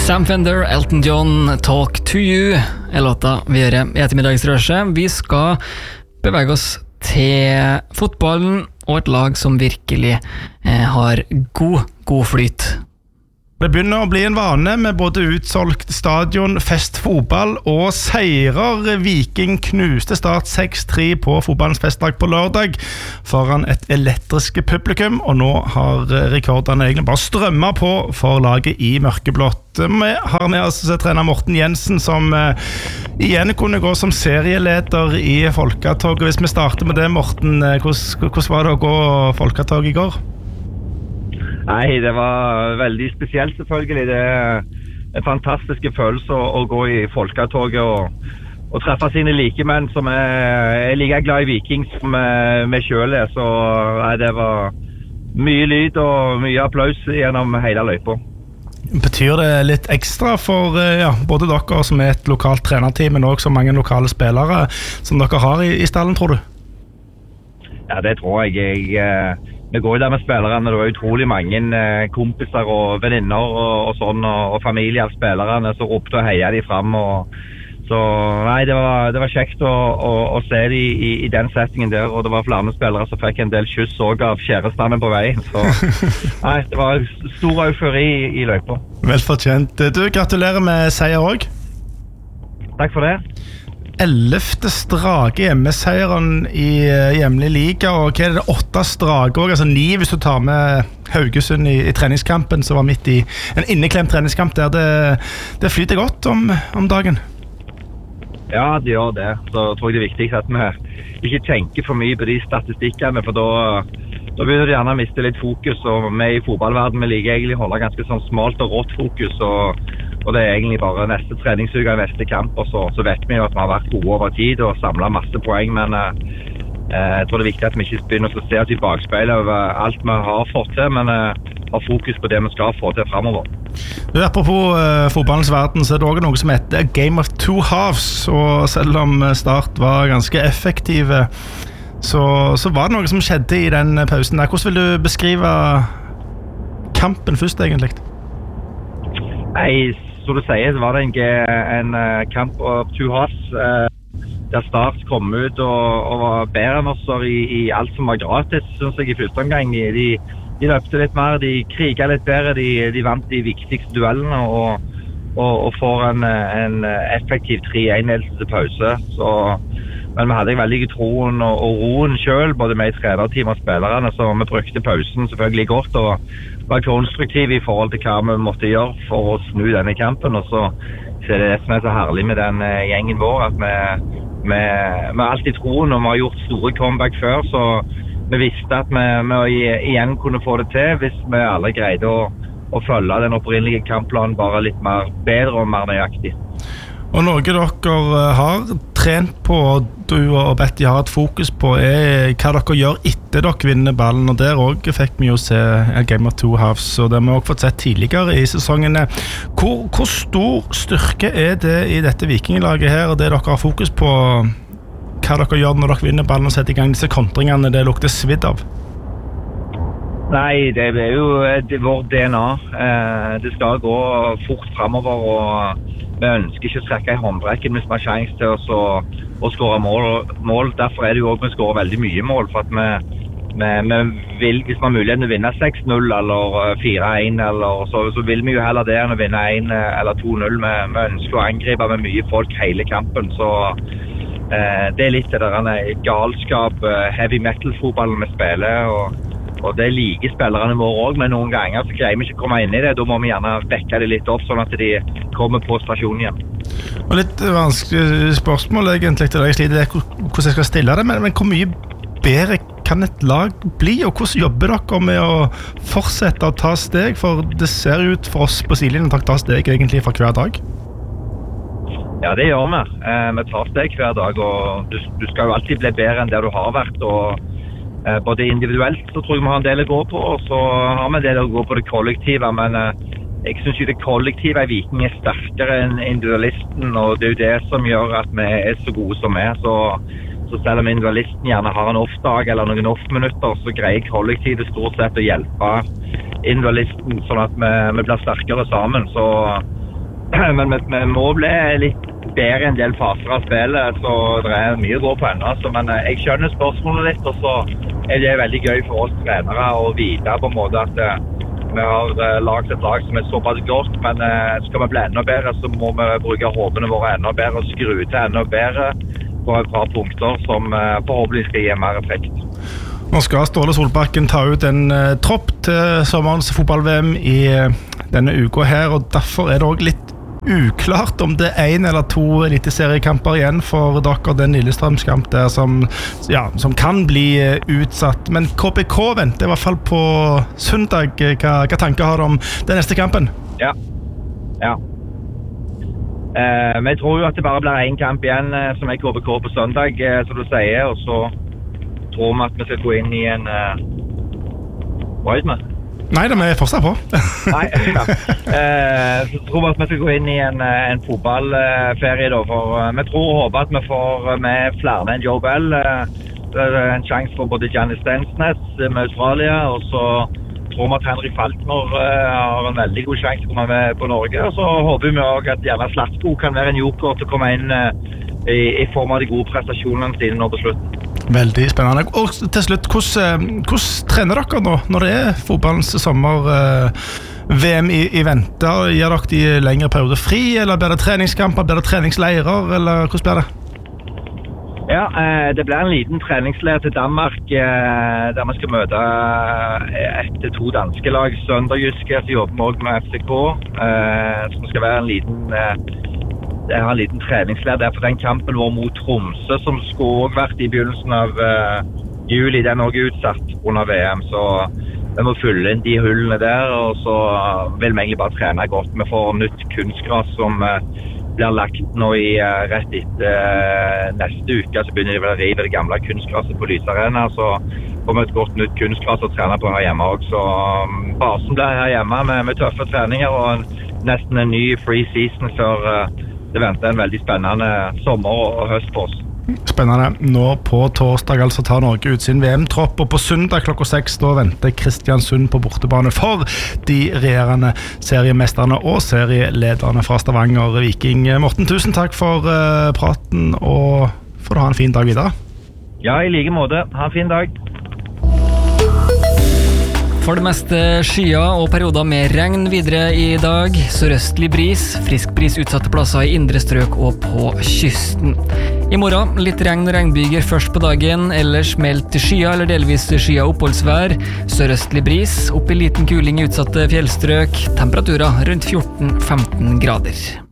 Sam Fender, Elton John, Talk to You låta vi gjør i ettermiddagsrøsje. Vi skal bevege oss til fotballen og et lag som virkelig har god flyt. Det begynner å bli en vane med både utsolgt stadion, festfotball og seirer. Viking knuste Start 6-3 på fotballens festdag på lørdag foran et elektriske publikum, og nå har rekordene egentlig bare strømmet på for laget i mørkeblått. Vi har med oss trener Morten Jensen, som igjen kunne gå som serieleder i Folketoget. Hvis vi starter med det, Morten, hvordan var det å gå Folketog i går? Nei, det var veldig spesielt selvfølgelig. Det en fantastisk følelse å gå i Folketoget og treffe sine likemenn som er like glad i Viking som vi selv er. Så nei, det var mye lyd og mye applaus gjennom hele løypa. Betyr det litt ekstra for både dere som er et lokalt trenerteam, men også mange lokale spillere som dere har i stallen, tror du? Ja, det tror jeg. Vi går jo der med spillerne, det var utrolig mange kompiser og venninner og sånn, og familie av spillerne som ropte og heia de frem. Så nei, det var kjekt å se de i den settingen der, og det var flere spillere som fikk en del kyss også av kjærestene på vei. Så nei, det var stor eufori i løypa. Velfortjent. Du, gratulerer med seier også. Takk for det. 11. strake hjemmeseieren i hjemlig liga, og hva det 8 strake også, altså 9 hvis du tar med Haugesund i treningskampen, som var midt i en inneklemt treningskamp der. Det flyter godt om dagen. Ja, det gjør det. Så tror jeg det er viktig at vi ikke tenker for mye på de statistikkene, for da begynner de gjerne å miste litt fokus, og vi i fotballverden vi liker egentlig å holde ganske sånn smalt og rått fokus, og det er egentlig bare neste treningsuke og neste kamp, og så vet vi jo at vi har vært gode over tid og samlet masse poeng, men jeg tror det er viktig at vi ikke begynner å se oss i bakspeilet over alt vi har fått til, men har fokus på det vi skal få til fremover. Apropos fotballens verden, så er det også noe som heter Game of Two Halves, og selv om Start var ganske effektive, så var det noe som skjedde i den pausen der. Hvordan vil du beskrive kampen først egentlig? Nei, som du sier, så var det en kamp of two halves, der Start kom ut og var bedre enn oss i alt som var gratis, synes jeg, i første omgang. De løpte litt mer, de kriget litt bedre, de vant de viktigste duellene og får en effektiv 3-1-ledelse til pause. Men vi hadde veldig troen og roen selv, både med i trenerteam og spillerne, så vi brukte pausen selvfølgelig godt og var konstruktiv i forhold til hva vi måtte gjøre for å snu denne kampen. Og så er det som er så herlig med den gjengen vår, at vi har alltid troen, og vi har gjort store comeback før, så vi visste at vi igjen kunne få det til hvis vi alle greide å følge den opprinnelige kampplanen bare litt mer bedre og mer nøyaktig. Og noe dere har trent på, du og Betty har hatt fokus på, er hva dere gjør etter dere vinner ballen, og der også fikk vi jo se Game of Two Halves, og det har vi også fått sett tidligere i sesongene. Hvor stor styrke er det i dette vikinglaget her, og det dere har fokus på, hva dere gjør når dere vinner ballen og setter i gang disse kontringene det lukter svidd av? Nei, det er jo vår DNA. Det skal gå fort fremover, og vi ønsker ikke å trekke i håndbrekken hvis vi har sjans til å skåre mål. Derfor er det jo også vi skårer veldig mye mål, for at vi vil, hvis vi har muligheten å vinne 6-0 eller 4-1, så vil vi jo heller det enn å vinne 1 eller 2-0. Vi ønsker å angripe med mye folk hele kampen, så det er litt det der galskap, heavy metal-fotballen vi spiller, og det liker spillerne våre også, men noen ganger så greier vi ikke å komme inn i det. Da må vi gjerne vekke det litt opp, sånn at de kommer på stasjonen igjen. Og litt vanskelig spørsmål egentlig til deg, jeg sliter hvordan jeg skal stille det, men hvor mye bedre kan et lag bli, og hvordan jobber dere med å fortsette å ta steg? For det ser ut for oss på sidelinjen at dere tar steg egentlig for hver dag. Ja, det gjør vi. Vi tar steg hver dag, og du skal jo alltid bli bedre enn det du har vært, og både individuelt så tror jeg vi har en del å gå på, og så har vi en del å gå på det kollektive, men jeg synes jo det kollektive i Viking er sterkere enn individualisten, og det er jo det som gjør at vi er så gode som vi er. Så selv om individualisten gjerne har en off-dag eller noen off-minutter, så greier kollektivet stort sett å hjelpe individualisten, sånn at vi blir sterkere sammen. Så Men vi må bli litt bedre en del faser av spillet, så det mye å gå på ennå. Men jeg skjønner spørsmålet litt, og så det veldig gøy for oss trenere å vite på en måte at vi har laget et lag som såpass godt, men skal vi bli enda bedre, så må vi bruke håpene våre enda bedre og skru til enda bedre på et par punkter som forhåpentlig skal gi mer effekt. Nå skal Ståle Solbakken ta ut en tropp til sommerens fotball-VM i denne uka her, og derfor det også litt uklart om det 1 eller 2 eliteseriekamper igjen for dere, den Lillestrømskamp der som kan bli utsatt. Men KBK venter i hvert fall på søndag. Hva tanker har du om den neste kampen? Ja. Vi tror jo at det bare blir 1 kamp igjen som KBK på søndag, som du sier, og så tror vi at vi skal gå inn i en hva er det med? Nei, det er fortsatt på. Nei, så tror vi at vi skal gå inn i en fotballferie da, for vi tror og håper at vi får med flere enn Joe Bell. Det en sjanse for både Giannis Stensnes med Australia, og så tror vi at Henrik Falkner har en veldig god sjanse til å komme med på Norge, og så håper vi også at Gjerne Slatko kan være en joker til å komme inn i form av de gode prestasjonene sine nå på slutten. Veldig spennende. Og til slutt, hvordan trener dere nå når det fotballens sommer-VM i vente? Gjør dere de lengre perioder fri, eller blir det treningskamper, blir det treningsleirer, eller hvordan blir det? Ja, det blir en liten treningsleir til Danmark, der vi skal møte 1-2 danske lag, Sønderjyske, så jobber vi også med FCK, som skal være en liten treningsleir der for den kampen vår mot Tromsø, som skulle også vært i begynnelsen av juli. Den er også utsatt under VM, så vi må fylle inn de hullene der, og så vil vi egentlig bare trene godt. Vi får nytt kunstgras som blir lagt nå rett etter neste uke, så begynner de å rive det gamle kunstgraset på Lysarena, så får vi et godt nytt kunstgras å trene på her hjemme også. Så basen blir her hjemme med tøffe treninger og nesten en ny free season før det venter en veldig spennende sommer og høst på oss. Spennende. Nå på torsdag altså tar Norge ut sin VM-tropp, og på søndag klokka 6 da venter Kristiansund på bortebane for de regjerende seriemesterne og serielederne fra Stavanger Viking. Morten, tusen takk for praten, og får du ha en fin dag videre. Ja, i like måte. Ha en fin dag. For det meste skyer og perioder med regn videre i dag. Sørøstlig bris, frisk bris utsatte plasser i indre strøk og på kysten. I morgen litt regn og regnbyger først på dagen, ellers meldt skyer eller delvis skyer oppholdsvær. Sørøstlig bris, opp i liten kuling i utsatte fjellstrøk. Temperaturer rundt 14-15 grader.